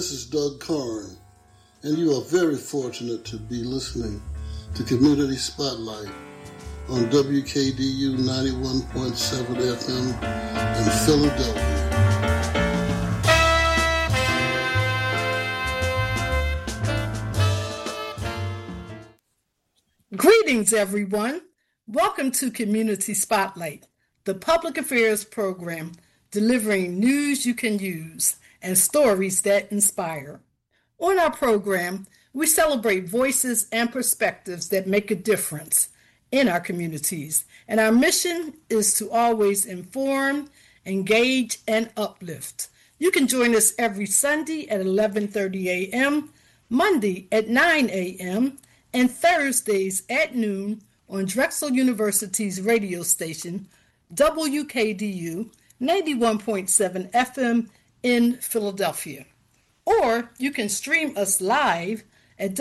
this is Doug Karn, and you are very fortunate to be listening to Community Spotlight on WKDU 91.7 FM in Philadelphia. Greetings, everyone. Welcome to Community Spotlight, the public affairs program delivering news you can use and stories that inspire. On our program, we celebrate voices and perspectives that make a difference in our communities, and our mission is to always inform, engage, and uplift. You can join us every Sunday at 11:30 a.m., Monday at 9 a.m., and Thursdays at noon on Drexel University's radio station, WKDU 91.7 FM in Philadelphia. Or you can stream us live at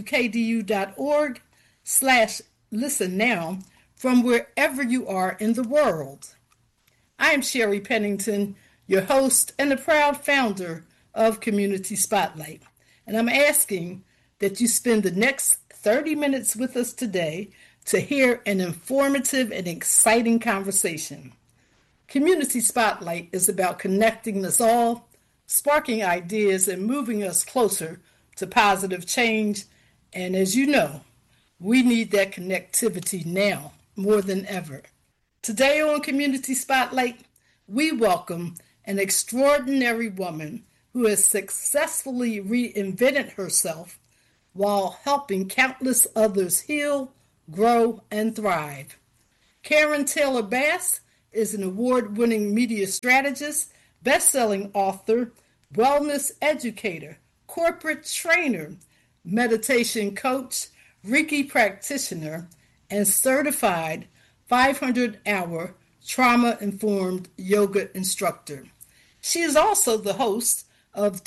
wkdu.org/listen now from wherever you are in the world. I am Sherry Pennington, your host and the proud founder of Community Spotlight, and I'm asking that you spend the next 30 minutes with us today to hear an informative and exciting conversation. Community Spotlight is about connecting us all, sparking ideas, and moving us closer to positive change. And as you know, we need that connectivity now more than ever. Today on Community Spotlight, we welcome an extraordinary woman who has successfully reinvented herself while helping countless others heal, grow, and thrive. Karen Taylor Bass is an award-winning media strategist, best-selling author, wellness educator, corporate trainer, meditation coach, Reiki practitioner, and certified 500-hour trauma-informed yoga instructor. She is also the host of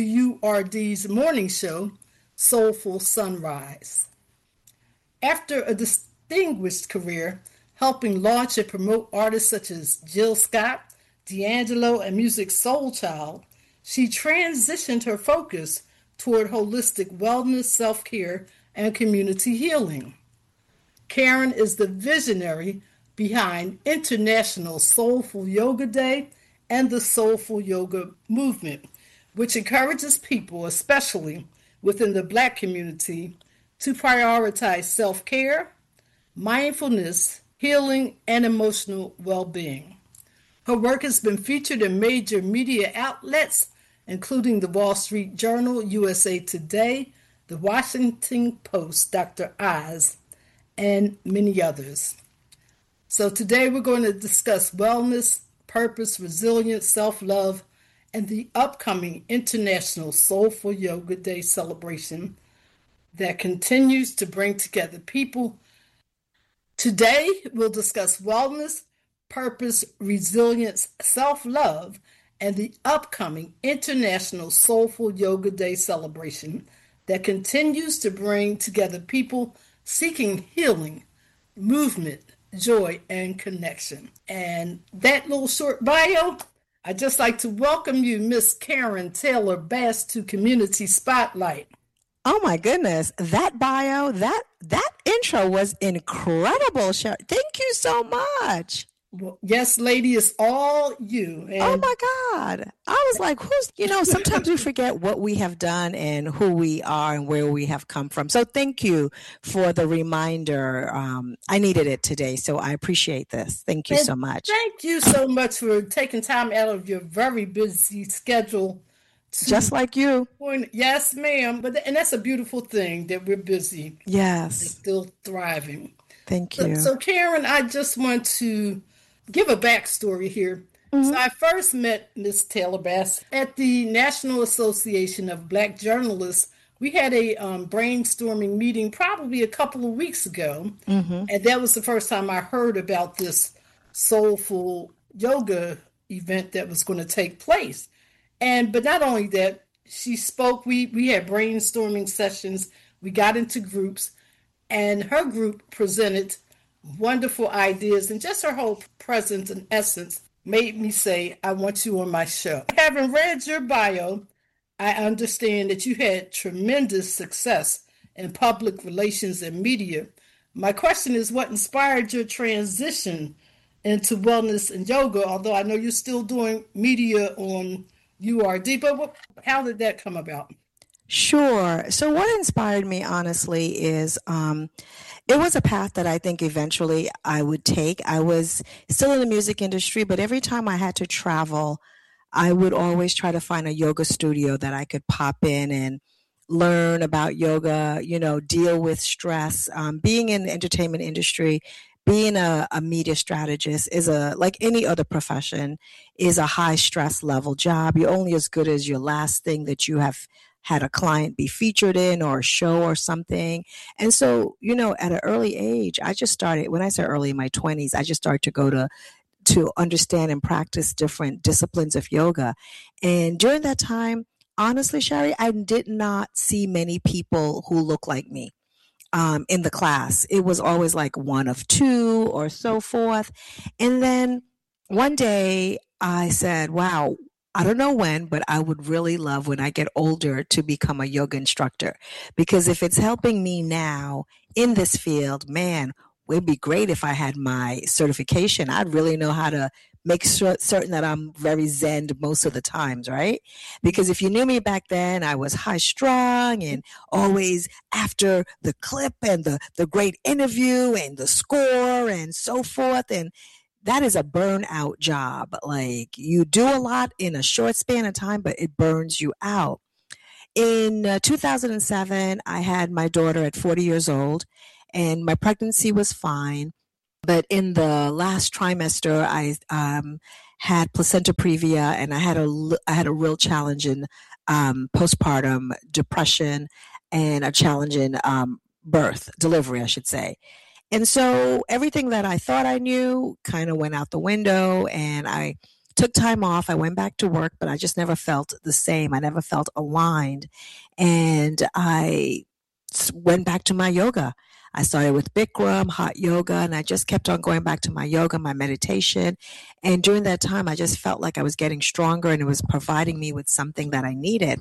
WURD's morning show, Soulful Sunrise. After a distinguished career helping launch and promote artists such as Jill Scott, D'Angelo, and Music Soul Child, she transitioned her focus toward holistic wellness, self-care, and community healing. Karen is the visionary behind International Soulful Yoga Day and the Soulful Yoga movement, which encourages people, especially within the Black community, to prioritize self-care, mindfulness, healing, and emotional well-being. Her work has been featured in major media outlets, including the Wall Street Journal, USA Today, the Washington Post, Dr. Oz, and many others. So today we're going to discuss wellness, purpose, resilience, self-love, and the upcoming International Soulful Yoga Day celebration that continues to bring together people. Today, we'll discuss wellness, purpose, resilience, self-love, and the upcoming International Soulful Yoga Day celebration that continues to bring together people seeking healing, movement, joy, and connection. And that little short bio, I'd just like to welcome you, Miss Karen Taylor Bass, to Community Spotlight. Oh my goodness, that bio, that intro was incredible, Sherry. Thank you so much. Well, yes, lady, it's all you. And oh my God. I was like, sometimes we forget what we have done and who we are and where we have come from. So thank you for the reminder. I needed it today, so I appreciate this. Thank you so much. Thank you so much for taking time out of your very busy schedule. Just like you. Yes, ma'am. And that's a beautiful thing that we're busy. Yes. And still thriving. Thank you. So Karen, I just want to give a backstory here. Mm-hmm. So I first met Ms. Taylor Bass at the National Association of Black Journalists. We had a brainstorming meeting probably a couple of weeks ago. Mm-hmm. And that was the first time I heard about this soulful yoga event that was going to take place. But not only that, she spoke, we had brainstorming sessions, we got into groups, and her group presented wonderful ideas, and just her whole presence and essence made me say, I want you on my show. Having read your bio, I understand that you had tremendous success in public relations and media. My question is, what inspired your transition into wellness and yoga? Although I know you're still doing media on URD, but how did that come about? Sure. So what inspired me, honestly, is it was a path that I think eventually I would take. I was still in the music industry, but every time I had to travel, I would always try to find a yoga studio that I could pop in and learn about yoga, deal with stress. Being in the entertainment industry, being a media strategist is like any other profession, is a high stress level job. You're only as good as your last thing that you have had a client be featured in, or a show or something. And so, at an early age, I just started, when I say early, in my 20s, I just started to go to understand and practice different disciplines of yoga. And during that time, honestly, Sherry, I did not see many people who look like me in the class. It was always like one of two or so forth. And then one day I said, wow, I don't know when, but I would really love, when I get older, to become a yoga instructor. Because if it's helping me now in this field, man, it'd be great if I had my certification. I'd really know how to make certain that I'm very zen most of the times, right? Because if you knew me back then, I was high strung and always after the clip and the great interview and the score and so forth. And that is a burnout job. Like, you do a lot in a short span of time, but it burns you out. In 2007, I had my daughter at 40 years old, and my pregnancy was fine. But in the last trimester, I had placenta previa, and I had a real challenge in postpartum depression and a challenge in delivery, I should say. And so everything that I thought I knew kind of went out the window, and I took time off. I went back to work, but I just never felt the same. I never felt aligned. And I went back to my yoga. I started with Bikram, hot yoga, and I just kept on going back to my yoga, my meditation. And during that time, I just felt like I was getting stronger, and it was providing me with something that I needed.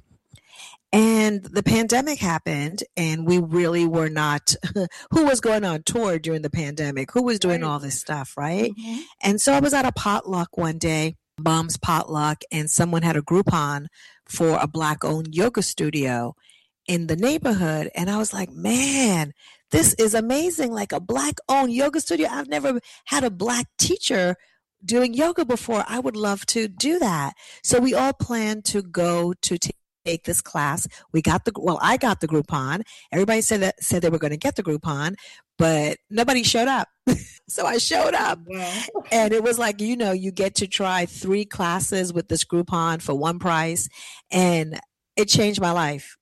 And the pandemic happened, and we really were not, who was going on tour during the pandemic? Who was doing all this stuff, right? Mm-hmm. And so I was at a potluck one day, mom's potluck, and someone had a Groupon for a Black-owned yoga studio in the neighborhood. And I was like, man, this is amazing. Like, a Black-owned yoga studio. I've never had a Black teacher doing yoga before. I would love to do that. So we all planned to go to take this class. I got the Groupon. Everybody said they were going to get the Groupon, but nobody showed up. So I showed up. Wow. And it was like, you get to try 3 classes with this Groupon for one price. And it changed my life.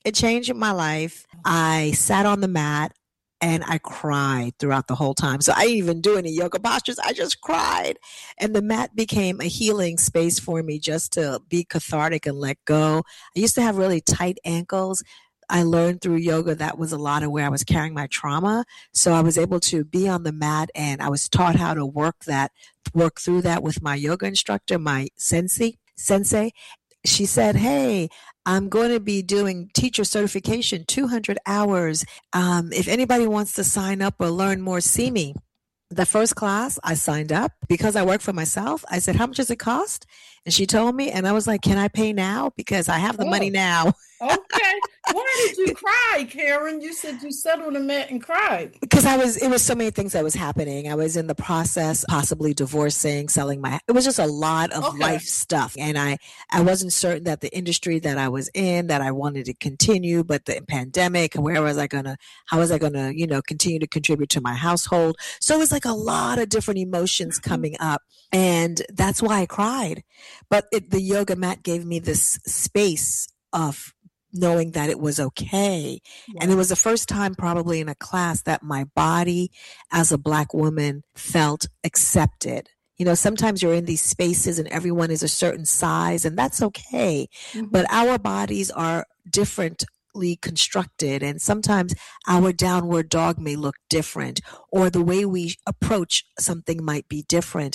I sat on the mat and I cried throughout the whole time. So I didn't even do any yoga postures. I just cried. And the mat became a healing space for me, just to be cathartic and let go. I used to have really tight ankles. I learned through yoga that was a lot of where I was carrying my trauma. So I was able to be on the mat, and I was taught how to work through that with my yoga instructor, my sensei. She said, hey, I'm going to be doing teacher certification, 200 hours. If anybody wants to sign up or learn more, see me. The first class, I signed up because I work for myself. I said, how much does it cost? And she told me, and I was like, can I pay now? Because I have the money now. Okay. Why did you cry, Karen? You said you sat on the mat and cried. Because it was so many things that was happening. I was in the process, possibly divorcing, it was just a lot of life stuff. And I wasn't certain that the industry that I was in, that I wanted to continue, but the pandemic, how was I going to, continue to contribute to my household? So it was like a lot of different emotions coming up. And that's why I cried. But the yoga mat gave me this space of knowing that it was okay. Wow. And it was the first time probably in a class that my body as a Black woman felt accepted. Sometimes you're in these spaces and everyone is a certain size, and that's okay. Mm-hmm. But our bodies are differently constructed, and sometimes our downward dog may look different, or the way we approach something might be different.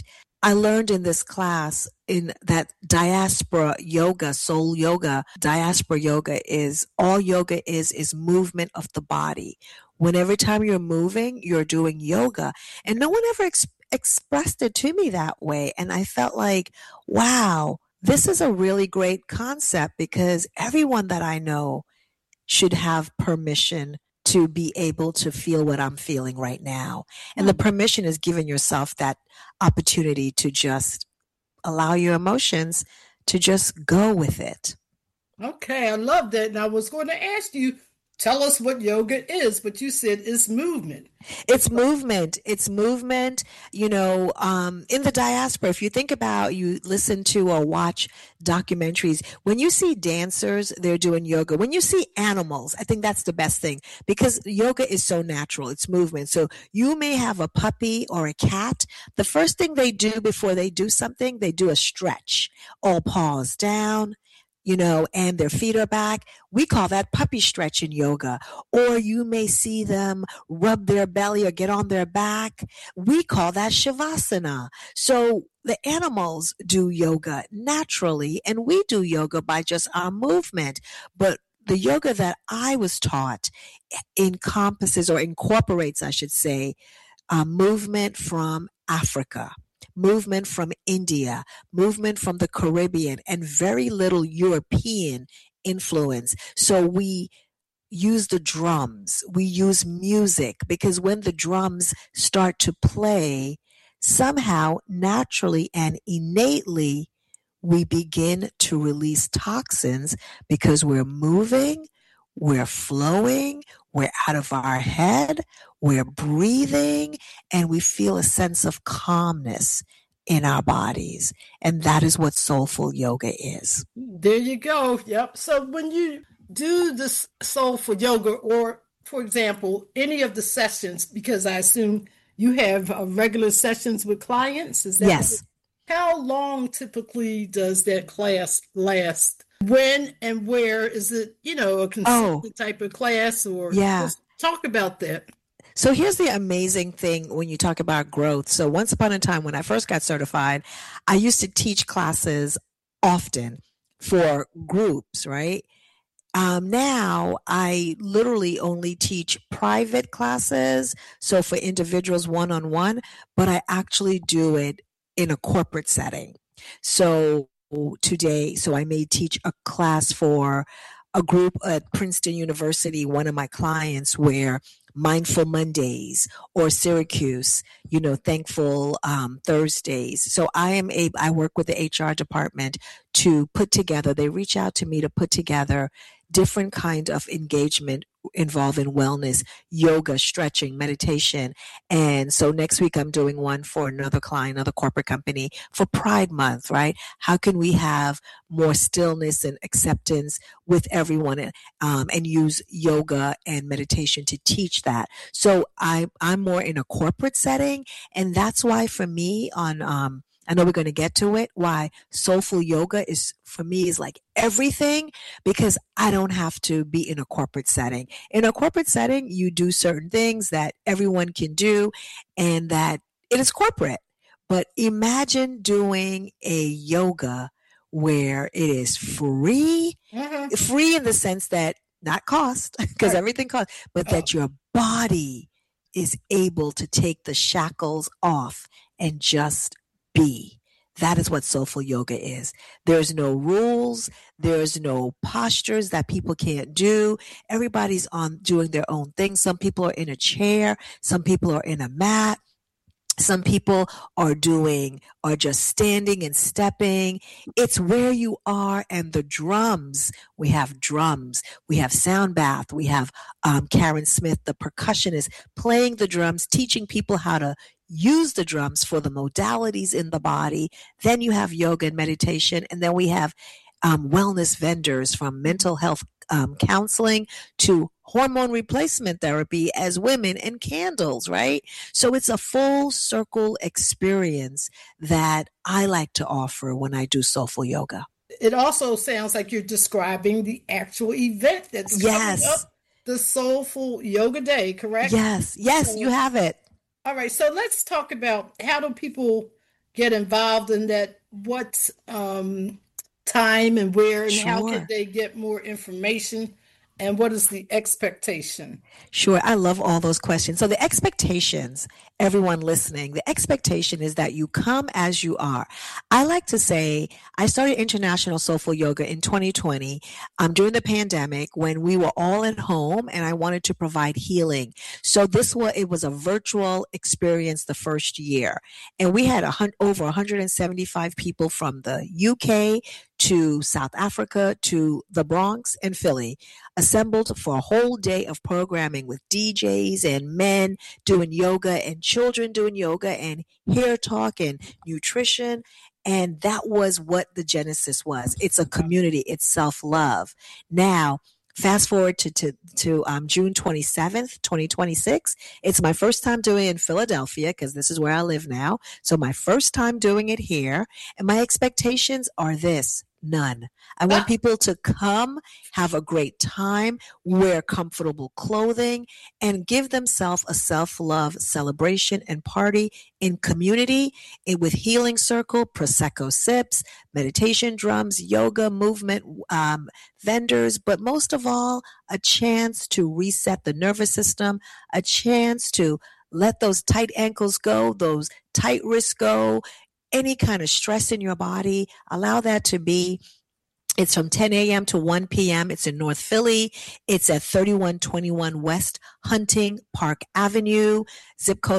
I learned in this class in that diaspora yoga, soul yoga, diaspora yoga is all yoga is movement of the body. When every time you're moving, you're doing yoga. And no one ever expressed it to me that way. And I felt like, wow, this is a really great concept because everyone that I know should have permission to be able to feel what I'm feeling right now. And the permission is giving yourself that opportunity to just allow your emotions to just go with it. Okay, I love that. And I was going to ask you, tell us what yoga is, but you said it's movement. It's movement. It's movement. You know, in the diaspora, if you think about, you listen to or watch documentaries, when you see dancers, they're doing yoga. When you see animals, I think that's the best thing because yoga is so natural. It's movement. So you may have a puppy or a cat. The first thing they do before they do something, they do a stretch. All paws down, you know, and their feet are back. We call that puppy stretch in yoga. Or you may see them rub their belly or get on their back. We call that shavasana. So the animals do yoga naturally, and we do yoga by just our movement. But the yoga that I was taught encompasses or incorporates, I should say, movement from Africa, movement from India, movement from the Caribbean, and very little European influence. So we use the drums, we use music, because when the drums start to play, somehow, naturally and innately, we begin to release toxins because we're moving, we're flowing, we're out of our head, we're breathing, and we feel a sense of calmness in our bodies. And that is what soulful yoga is. There you go. Yep. So when you do this soulful yoga, or for example, any of the sessions, because I assume you have regular sessions with clients, is that yes? How long typically does that class last? When and where is it? You know, a consistent type of class, or just talk about that. So here's the amazing thing when you talk about growth. So once upon a time, when I first got certified, I used to teach classes often for groups, right? Now I literally only teach private classes. So for individuals one-on-one, but I actually do it in a corporate setting. So today, I may teach a class for a group at Princeton University, one of my clients, where Mindful Mondays, or Syracuse, you know, Thankful Thursdays. So I work with the HR department to put together, they reach out to me to put together different kind of engagement involving wellness, yoga, stretching, meditation. And so next week I'm doing one for another client, another corporate company, for Pride Month, right? How can we have more stillness and acceptance with everyone, and use yoga and meditation to teach that? So I'm more in a corporate setting, and that's why for me I know we're going to get to it, why soulful yoga is, for me, is like everything, because I don't have to be in a corporate setting. In a corporate setting, you do certain things that everyone can do, and that it is corporate. But imagine doing a yoga where it is free, free in the sense that not cost, because everything costs, but that your body is able to take the shackles off and just be. That is what soulful yoga is. There's no rules. There's no postures that people can't do. Everybody's doing their own thing. Some people are in a chair. Some people are in a mat. Some people are just standing and stepping. It's where you are. And the drums, we have sound bath. We have Karen Smith, the percussionist, playing the drums, teaching people how to use the drums for the modalities in the body. Then you have yoga and meditation. And then we have wellness vendors, from mental health counseling to hormone replacement therapy as women, and candles, right? So it's a full circle experience that I like to offer when I do soulful yoga. It also sounds like you're describing the actual event that's coming up, the Soulful Yoga Day, correct? Yes, you have it. All right, so let's talk about, how do people get involved in that, what time and where, and how Sure. could they get more information, and what is the expectation? Sure. I love all those questions. So the expectations, everyone listening, the expectation is that you come as you are. I like to say I started International Soulful Yoga in 2020 during the pandemic when we were all at home and I wanted to provide healing. So it was a virtual experience the first year. And we had over 175 people from the UK to South Africa to the Bronx and Philly assembled for a whole day of programming with DJs and men doing yoga and children doing yoga and hair talk and nutrition. And that was what the genesis was. It's a community. It's self-love. Now, fast forward to June 27th, 2026. It's my first time doing it in Philadelphia because this is where I live now. So my first time doing it here. And my expectations are this. None. I want people to come, have a great time, wear comfortable clothing, and give themselves a self-love celebration and party in community with Healing Circle, Prosecco sips, meditation drums, yoga, movement vendors, but most of all, a chance to reset the nervous system, a chance to let those tight ankles go, those tight wrists go, any kind of stress in your body, allow that to be. It's from 10 a.m. to 1 p.m. It's in North Philly. It's at 3121 West Hunting Park Avenue, zip code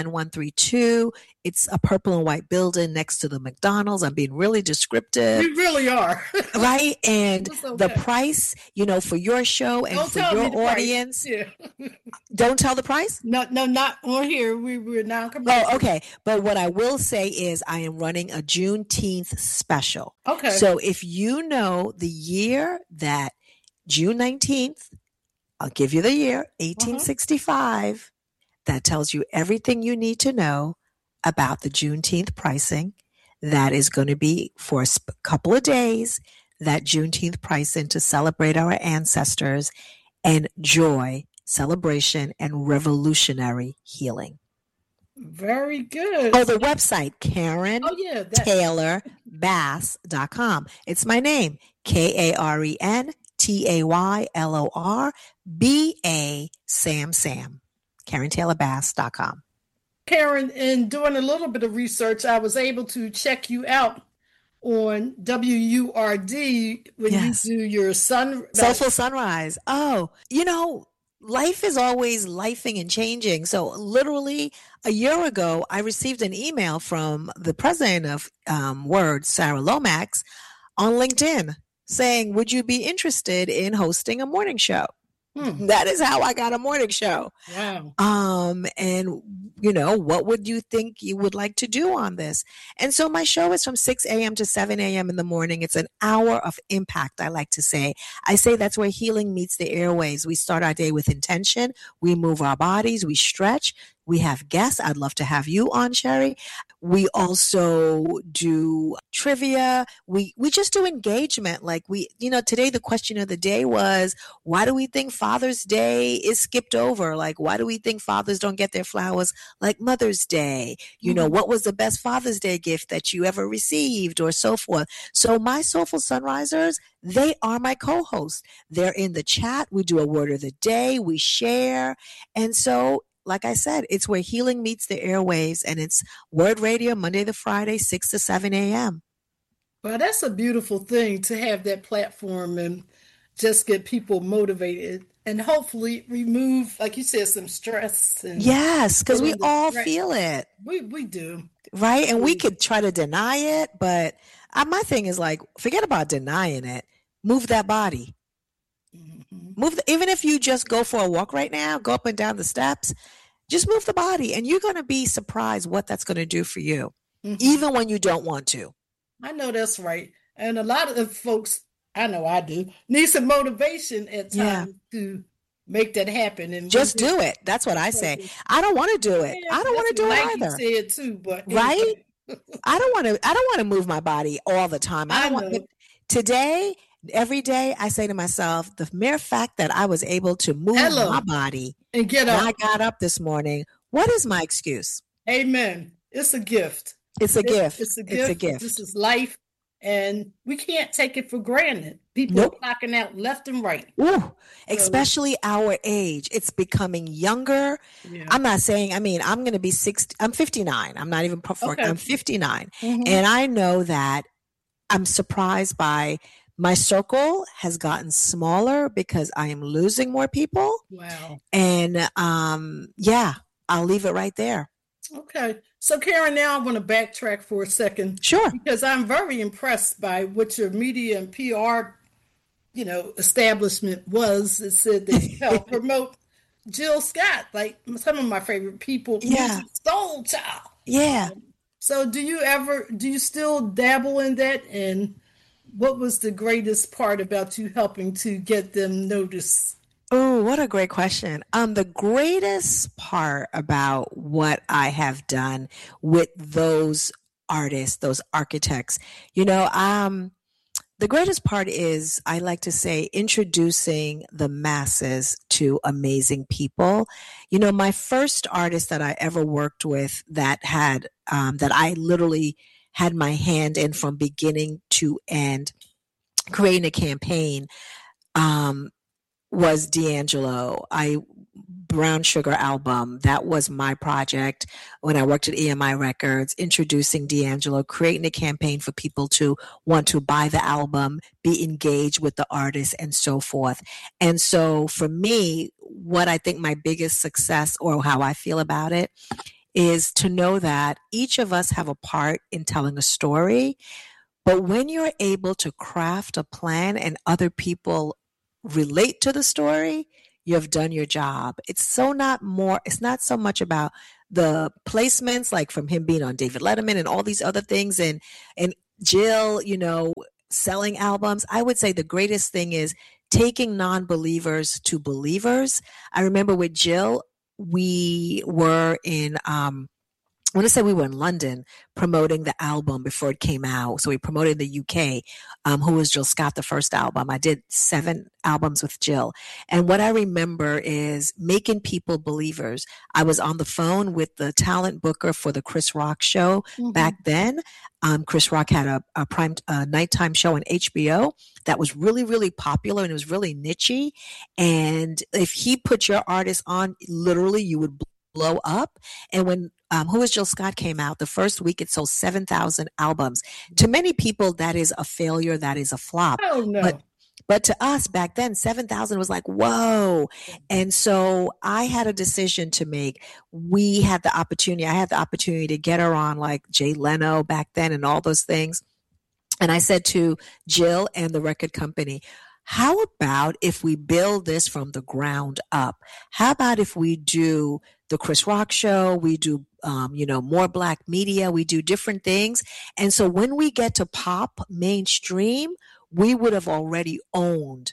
19132. It's a purple and white building next to the McDonald's. I'm being really descriptive. You really are. Right? And okay. The price, for your show and don't for your audience. Yeah. Don't tell the price? No, not on here. We're now commercial. Oh, okay. But what I will say is I am running a Juneteenth special. Okay. So if you know the year that June 19th, I'll give you the year, 1865, that tells you everything you need to know about the Juneteenth pricing. That is going to be for a couple of days, that Juneteenth pricing to celebrate our ancestors and joy, celebration, and revolutionary healing. Very good. Oh, the website, KarenTaylorBass.com. It's my name, KarenTaylorBA, Sam. KarenTaylorBass.com. Karen, in doing a little bit of research, I was able to check you out on WURD when you do your Soulful Sunrise. Oh, life is always lifing and changing. So literally a year ago, I received an email from the president of WURD, Sarah Lomax, on LinkedIn saying, would you be interested in hosting a morning show? That is how I got a morning show. Wow. And what would you think you would like to do on this? And so my show is from 6 a.m. to 7 a.m. in the morning. It's an hour of impact, I like to say. I say that's where healing meets the airways. We start our day with intention. We move our bodies. We stretch. We have guests. I'd love to have you on, Sherry. We also do trivia. We just do engagement. Like today the question of the day was, why do we think Father's Day is skipped over? Like, why do we think fathers don't get their flowers like Mother's Day? What was the best Father's Day gift that you ever received, or so forth? So my Soulful Sunrisers, they are my co-hosts. They're in the chat. We do a word of the day. We share. And so, like I said, it's where healing meets the airwaves, and it's WURD Radio, Monday to Friday, 6 to 7 a.m. Well, that's a beautiful thing to have that platform and just get people motivated and hopefully remove, like you said, some stress. Yes, because we all feel it. We do. Right? And we could try to deny it, but my thing is like, forget about denying it. Move that body. Even if you just go for a walk right now, go up and down the steps, just move the body, and you're going to be surprised what that's going to do for you, even when you don't want to. I know that's right. And a lot of the folks, I know I do, need some motivation at times to make that happen. And just do it. That's what I say. I don't want to do it. I don't want to do it either. You said too, but right? I don't want to move my body all the time. I don't want today. Every day I say to myself, the mere fact that I was able to move my body and get up. I got up this morning. What is my excuse? Amen. It's a gift. It's a gift. It's a It's a gift. gift. This is life, and we can't take it for granted. People Nope. are clocking out left and right. Ooh, especially our age. It's becoming younger. Yeah. I'm not saying, I mean, I'm going to be 60. I'm 59. I'm not even Okay. I'm 59. Mhm. And I know that I'm surprised by my circle has gotten smaller because I am losing more people. Wow. And yeah, I'll leave it right there. Okay. So Karen, now I want to backtrack for a second. Sure. Because I'm very impressed by what your media and PR, establishment was. It said they helped promote Jill Scott, like some of my favorite people. Yeah. Soul Child. Yeah. So do you still dabble in that? And what was the greatest part about you helping to get them noticed? Oh, what a great question. The greatest part about what I have done with those artists, those architects, the greatest part is, I like to say, introducing the masses to amazing people. My first artist that I ever worked with that had, that I literally had my hand in from beginning to end, creating a campaign, was D'Angelo. Brown Sugar album. That was my project when I worked at EMI Records, introducing D'Angelo, creating a campaign for people to want to buy the album, be engaged with the artist, and so forth. And so for me, what I think my biggest success, or how I feel about it, is to know that each of us have a part in telling a story. But when you're able to craft a plan and other people relate to the story, you've done your job. It's not so much about the placements, like from him being on David Letterman and all these other things, and Jill, selling albums. I would say the greatest thing is taking non-believers to believers. I remember with Jill, we were in, I want to say we were in London promoting the album before it came out. So we promoted the UK, Who Was Jill Scott, the first album. I did 7 albums with Jill. And what I remember is making people believers. I was on the phone with the talent booker for the Chris Rock show back then. Chris Rock had a prime nighttime show on HBO that was really, really popular, and it was really niche-y. And if he put your artist on, literally you would blow up. And when Who Was Jill Scott came out, the first week it sold 7,000 albums. To many people, that is a failure, that is a flop. Oh, no. But to us back then, 7,000 was like, whoa. And so I had a decision to make. I had the opportunity to get her on like Jay Leno back then and all those things. And I said to Jill and the record company, how about if we build this from the ground up? How about if we do the Chris Rock show, we do, more Black media, we do different things. And so when we get to pop mainstream, we would have already owned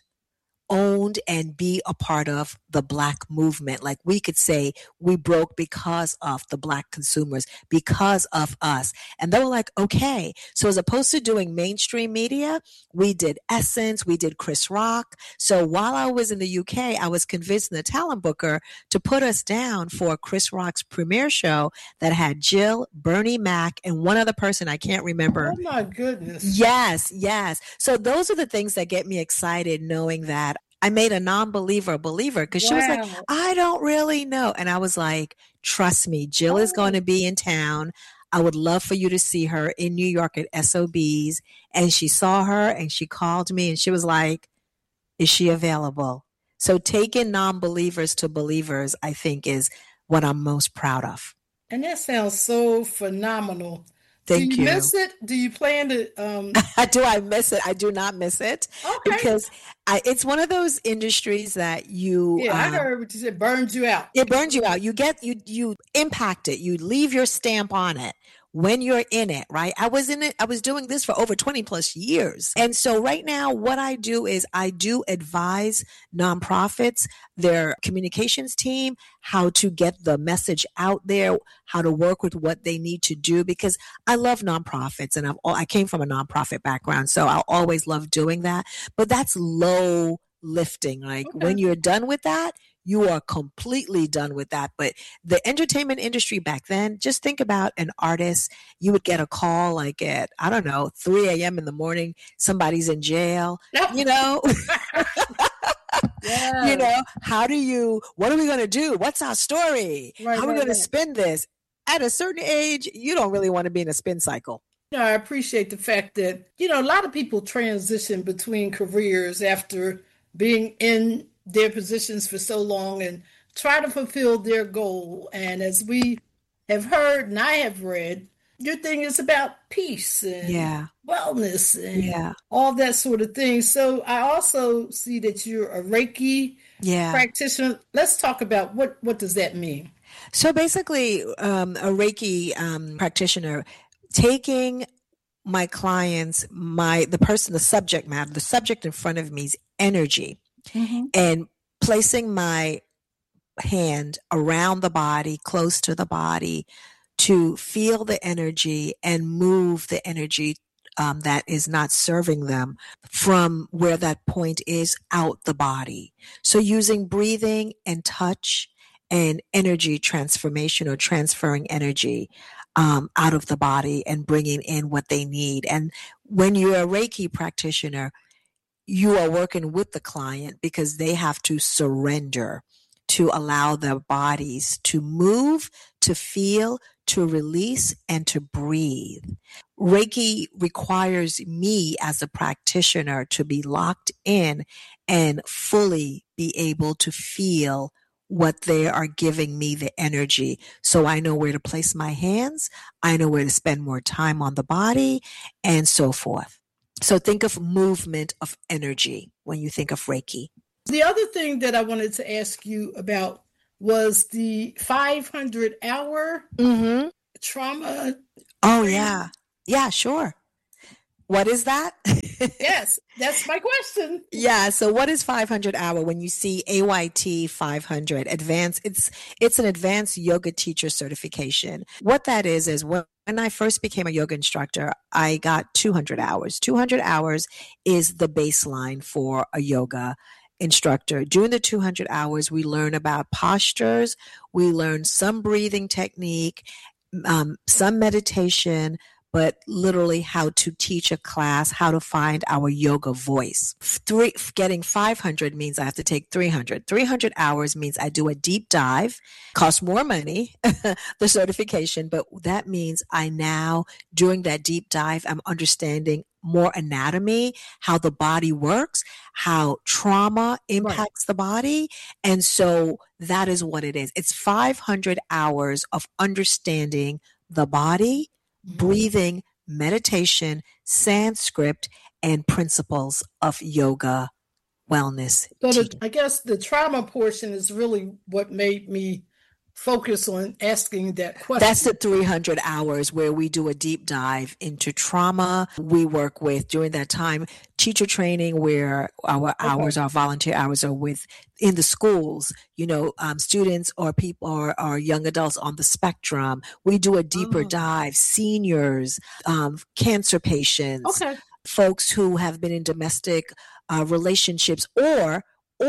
and be a part of the Black movement. Like we could say we broke because of the Black consumers, because of us. And they were like, okay. So as opposed to doing mainstream media, we did Essence, we did Chris Rock. So while I was in the UK, I was convincing the talent booker to put us down for Chris Rock's premiere show that had Jill, Bernie Mac, and one other person I can't remember. Oh my goodness. Yes. So those are the things that get me excited, knowing that I made a non-believer a believer, because she was like, I don't really know. And I was like, trust me, Jill is going to be in town. I would love for you to see her in New York at SOBs. And she saw her and she called me and she was like, is she available? So taking non-believers to believers, I think, is what I'm most proud of. And that sounds so phenomenal. Thank you. Do you miss it? Do you plan to? Do I miss it? I do not miss it. Okay. Because it's one of those industries that you. Yeah, I heard what you said. Burns you out. It burns you out. You impact it. You leave your stamp on it when you're in it, right? I was in it. I was doing this for over 20 plus years. And so right now, what I do is I do advise nonprofits, their communications team, how to get the message out there, how to work with what they need to do, because I love nonprofits and I came from a nonprofit background. So I'll always love doing that. But that's low lifting. Like when you're done with that, you are completely done with that. But the entertainment industry back then, just think about an artist. You would get a call like at, I don't know, 3 a.m. in the morning, somebody's in jail, you know? Yeah. You know, what are we going to do? What's our story? Right, How are we going to right. spin this? At a certain age, you don't really want to be in a spin cycle. I appreciate the fact that, a lot of people transition between careers after being in their positions for so long and try to fulfill their goal. And as we have heard and I have read, your thing is about peace and wellness and all that sort of thing. So I also see that you're a Reiki practitioner. Let's talk about what does that mean? So basically, a Reiki practitioner, taking my clients, the subject matter, the subject in front of me's energy, and placing my hand around the body, close to the body, to feel the energy and move the energy that is not serving them from where that point is out the body. So using breathing and touch and energy transformation, or transferring energy out of the body and bringing in what they need. And when you're a Reiki practitioner, you are working with the client because they have to surrender, to allow their bodies to move, to feel, to release, and to breathe. Reiki requires me as a practitioner to be locked in and fully be able to feel what they are giving me, the energy. So I know where to place my hands. I know where to spend more time on the body, and so forth. So think of movement of energy when you think of Reiki. The other thing that I wanted to ask you about was the 500-hour trauma. Oh, yeah. Yeah, sure. What is that? Yes, that's my question. Yeah. So what is 500-hour? When you see AYT 500 advanced, it's an advanced yoga teacher certification. What that is when I first became a yoga instructor, I got 200 hours. 200 hours is the baseline for a yoga instructor. During the 200 hours, we learn about postures. We learn some breathing technique, some meditation, but literally how to teach a class, how to find our yoga voice. Getting 500 means I have to take 300. 300 hours means I do a deep dive, costs more money, the certification, but that means I now, during that deep dive, I'm understanding more anatomy, how the body works, how trauma impacts the body. And so that is what it is. It's 500 hours of understanding the body, breathing, meditation, Sanskrit, and principles of yoga, wellness. So I guess the trauma portion is really what made me focus on asking that question. That's the 300 hours where we do a deep dive into trauma. We work with, during that time, teacher training, where our hours, our volunteer hours are with in the schools, students or people or young adults on the spectrum. We do a deeper dive, seniors, cancer patients, folks who have been in domestic relationships, or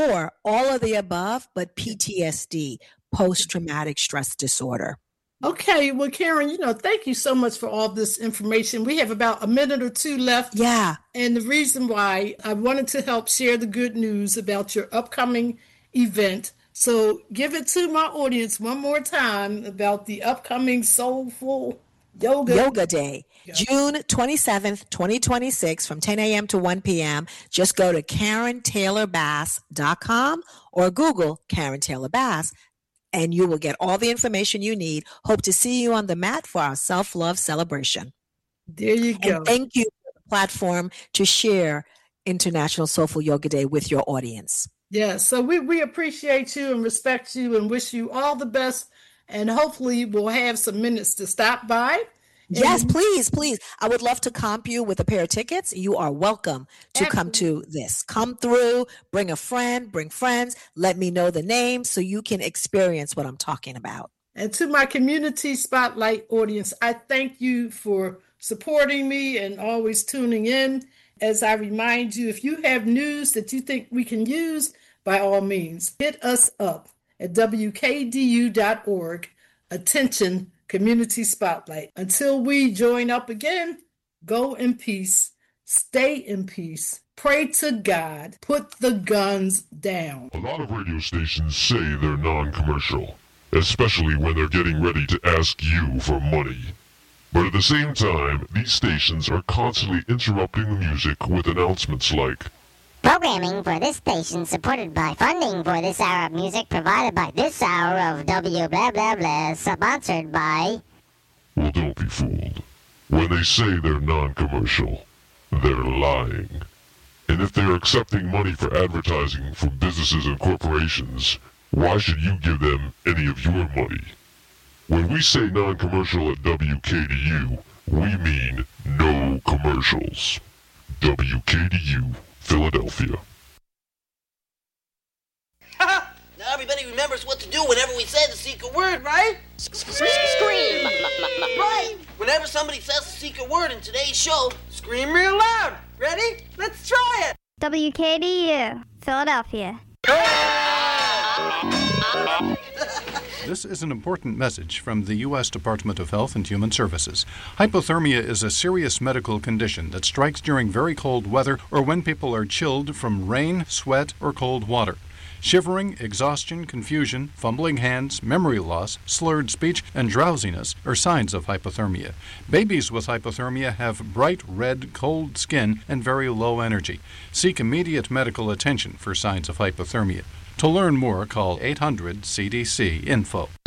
all of the above, but PTSD, post-traumatic stress disorder. Okay. Well, Karen, thank you so much for all this information. We have about a minute or two left. Yeah. And the reason why I wanted to help share the good news about your upcoming event. So give it to my audience one more time about the upcoming Soulful Yoga Day, June 27th, 2026, from 10 a.m. to 1 p.m. Just go to KarenTaylorBass.com or Google Karen Taylor Bass, and you will get all the information you need. Hope to see you on the mat for our self-love celebration. There you go. And thank you for the platform to share International Soulful Yoga Day with your audience. Yeah, so we appreciate you and respect you and wish you all the best. And hopefully we'll have some minutes to stop by. Yes, please. I would love to comp you with a pair of tickets. You are welcome to come to this. Come through, bring a friend, bring friends. Let me know the name so you can experience what I'm talking about. And to my Community Spotlight audience, I thank you for supporting me and always tuning in. As I remind you, if you have news that you think we can use, by all means, hit us up at wkdu.org. Attention, Community Spotlight. Until we join up again, go in peace, stay in peace, pray to God, put the guns down. A lot of radio stations say they're non-commercial, especially when they're getting ready to ask you for money. But at the same time, these stations are constantly interrupting the music with announcements like, programming for this station supported by funding for this hour of music provided by this hour of W blah blah blah, sponsored by... Well, don't be fooled. When they say they're non-commercial, they're lying. And if they're accepting money for advertising from businesses and corporations, why should you give them any of your money? When we say non-commercial at WKDU, we mean no commercials. WKDU, Philadelphia. Now everybody remembers what to do whenever we say the secret word, right? Scream! Right! Whenever somebody says the secret word in today's show, scream real loud. Ready? Let's try it! WKDU, Philadelphia. This is an important message from the U.S. Department of Health and Human Services. Hypothermia is a serious medical condition that strikes during very cold weather or when people are chilled from rain, sweat, or cold water. Shivering, exhaustion, confusion, fumbling hands, memory loss, slurred speech, and drowsiness are signs of hypothermia. Babies with hypothermia have bright red, cold skin and very low energy. Seek immediate medical attention for signs of hypothermia. To learn more, call 800-CDC-INFO.